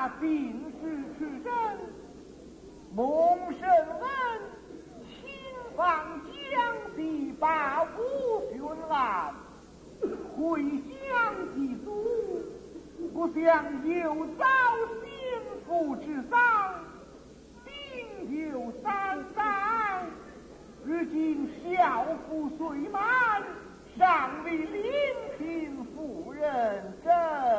他病逝去身，蒙圣恩亲访江西把吴巡案，回乡祭祖，不想又遭先父之丧，病有3载，如今孝父岁满，尚未临平夫人诊